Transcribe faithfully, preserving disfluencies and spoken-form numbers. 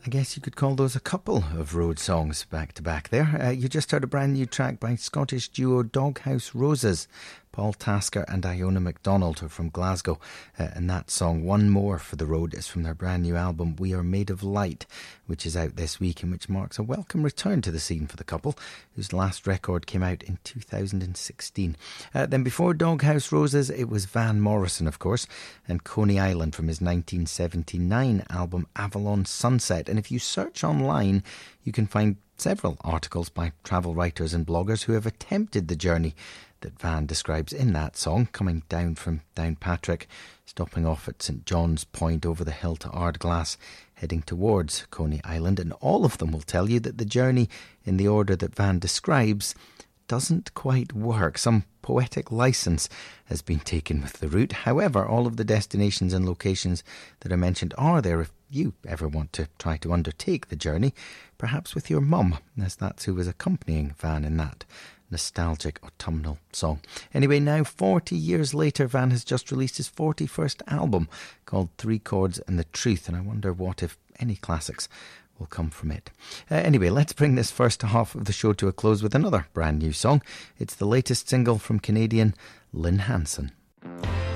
I guess you could call those a couple of road songs back to back there. Uh, you just heard a brand new track by Scottish duo Doghouse Roses. Paul Tasker and Iona MacDonald are from Glasgow, uh, and that song One More for the Road is from their brand new album We Are Made of Light, which is out this week and which marks a welcome return to the scene for the couple, whose last record came out in two thousand sixteen. Uh, then before Doghouse Roses, it was Van Morrison, of course, and Coney Island from his nineteen seventy-nine album Avalon Sunset. And if you search online, you can find several articles by travel writers and bloggers who have attempted the journey that Van describes in that song, coming down from Downpatrick, stopping off at St John's Point over the hill to Ardglass, heading towards Coney Island, and all of them will tell you that the journey in the order that Van describes doesn't quite work. Some poetic licence has been taken with the route. However, all of the destinations and locations that are mentioned are there if you ever want to try to undertake the journey, perhaps with your mum, as that's who was accompanying Van in that nostalgic autumnal song. Anyway, now forty years later, Van has just released his forty-first album called Three Chords and the Truth, and I wonder what, if any, classics will come from it. Uh, anyway, let's bring this first half of the show to a close with another brand new song. It's the latest single from Canadian Lynn Hanson.